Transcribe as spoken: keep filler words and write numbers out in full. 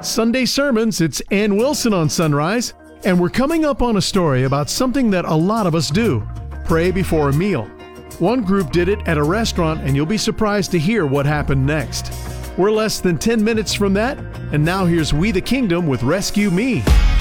Sunday Sermons, it's Ann Wilson on Sunrise, and we're coming up on a story about something that a lot of us do: pray before a meal. One group did it at a restaurant, and you'll be surprised to hear what happened next. We're less than ten minutes from that, and now here's We the Kingdom with Rescue Me.